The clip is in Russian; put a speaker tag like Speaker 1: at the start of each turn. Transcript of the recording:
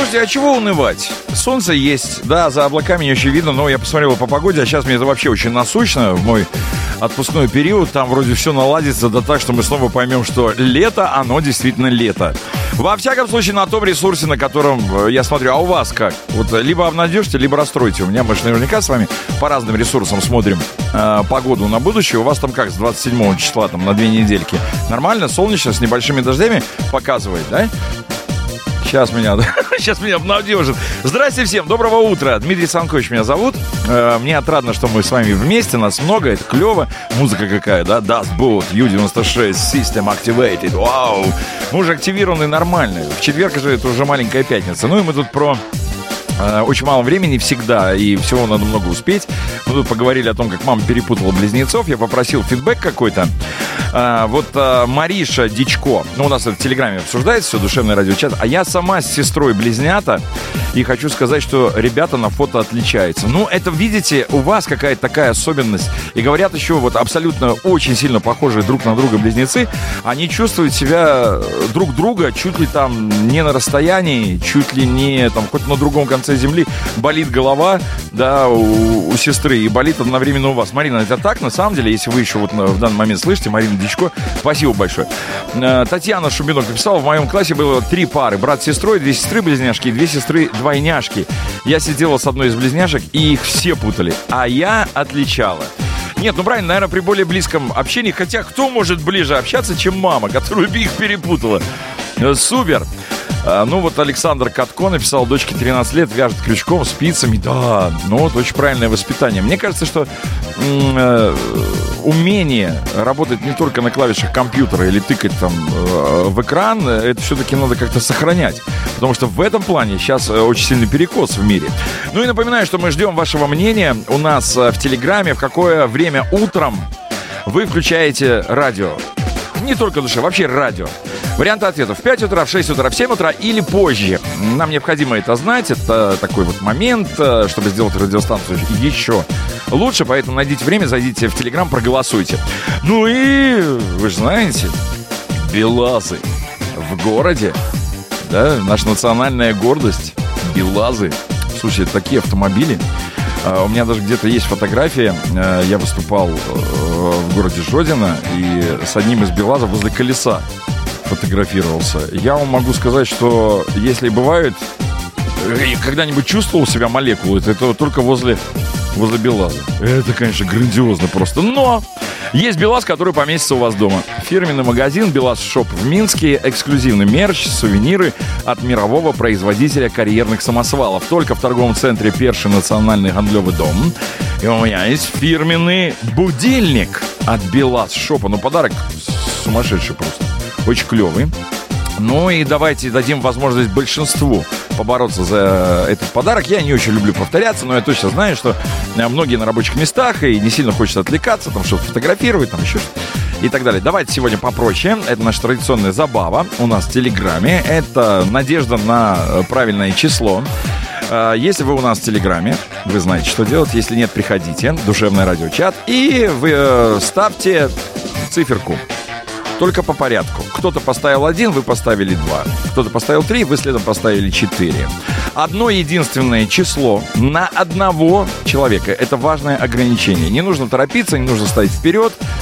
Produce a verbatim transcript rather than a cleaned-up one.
Speaker 1: Слушайте, а чего унывать? Солнце есть, да, за облаками не очень видно, но я посмотрел по погоде, а сейчас мне это вообще очень насущно в мой отпускной период. Там вроде все наладится, да так, что мы снова поймем, что лето, оно действительно лето. Во всяком случае, на том ресурсе, на котором я смотрю. А у вас как? Вот либо обнадежьте, либо расстроите. У меня мы же наверняка с вами по разным ресурсам смотрим э, погоду на будущее. У вас там как, с двадцать седьмого числа, там, на две недельки? Нормально, солнечно, с небольшими дождями показывает, да? Сейчас меня, сейчас меня обнадежит. Здрасте всем, доброго утра. Дмитрий Санкович меня зовут. Мне отрадно, что мы с вами вместе, нас много, это клево. Музыка какая, да? Dustboot, ю девяносто шесть, System Activated. Вау! Мы уже активированы нормально. В четверг же это уже маленькая пятница. Ну и мы тут про... Очень мало времени всегда, и всего надо много успеть. Мы тут поговорили о том, как мама перепутала близнецов. Я попросил фидбэк какой-то. А, вот а, Мариша Дичко, ну, у нас это в Телеграме обсуждается все, душевный радиочат. А я сама с сестрой близнята. И хочу сказать, что ребята на фото отличаются. Ну, это, видите, у вас какая-то такая особенность. И говорят еще, вот абсолютно очень сильно похожие друг на друга близнецы. Они чувствуют себя друг друга чуть ли там не на расстоянии, чуть ли не там хоть на другом конце земли. Болит голова, да, у, у сестры, и болит одновременно у вас. Марина, это так, на самом деле, если вы еще вот в данный момент слышите, Марина Дичко, спасибо большое. Татьяна Шубинок написала, в моем классе было три пары, брат с сестрой, две сестры-близняшки и две сестры-двойняшки. Я сидела с одной из близняшек, и их все путали, а я отличала. Нет, ну правильно, наверное, при более близком общении, хотя кто может ближе общаться, чем мама, которую их перепутала. Супер. Ну вот Александр Катко написал, дочке тринадцать лет, вяжет крючком, спицами. Да, ну вот очень правильное воспитание. Мне кажется, что э, умение работать не только на клавишах компьютера или тыкать там э, в экран, это все-таки надо как-то сохранять. Потому что в этом плане сейчас очень сильный перекос в мире. Ну и напоминаю, что мы ждем вашего мнения. У нас в Телеграме, в какое время утром вы включаете радио. Не только душа, вообще радио. Варианты ответов: в пять утра, в шесть утра, в семь утра или позже. Нам необходимо это знать. Это такой вот момент, чтобы сделать радиостанцию еще лучше. Поэтому найдите время, зайдите в Телеграм, проголосуйте. Ну и вы же знаете, БелАЗы в городе. Да, наша национальная гордость. БелАЗы. Слушай, это такие автомобили. У меня даже где-то есть фотография. Я выступал в городе Жодино и с одним из БелАЗов возле колеса фотографировался. Я вам могу сказать, что если бывает, когда-нибудь чувствовал себя молекулой, то это только возле, возле БелАЗа. Это, конечно, грандиозно просто. Но есть БелАЗ, который поместится у вас дома. Фирменный магазин БелАЗ Шоп в Минске. Эксклюзивный мерч, сувениры от мирового производителя карьерных самосвалов. Только в торговом центре Перший национальный гандлёвый дом. И у меня есть фирменный будильник от БелАЗ Шопа. Ну, подарок сумасшедший просто. Очень клевый. Ну и давайте дадим возможность большинству побороться за этот подарок. Я не очень люблю повторяться, но я точно знаю, что многие на рабочих местах и не сильно хочется отвлекаться, там что-то фотографировать, там еще что-то и так далее. Давайте сегодня попроще. Это наша традиционная забава у нас в Телеграме. Это надежда на правильное число. Если вы у нас в Телеграме, вы знаете, что делать. Если нет, приходите. Душевный радиочат. И вы ставьте циферку. Только по порядку. Кто-то поставил один, вы поставили два. Кто-то поставил три, вы следом поставили четыре. Одно единственное число на одного человека. Это важное ограничение. Не нужно торопиться, не нужно ставить вперед.